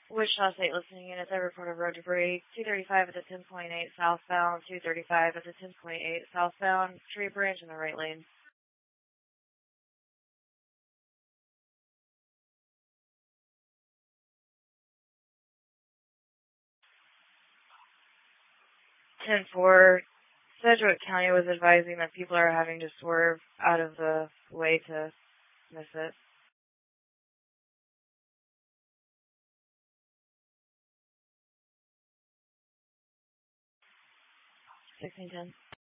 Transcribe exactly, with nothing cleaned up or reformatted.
Wichita State listening units, I reported road debris. two thirty-five at the ten point eight southbound, two thirty-five at the ten point eight southbound, tree branch in the right lane. ten four, Sedgwick County was advising that people are having to swerve out of the way to miss it. sixteen ten.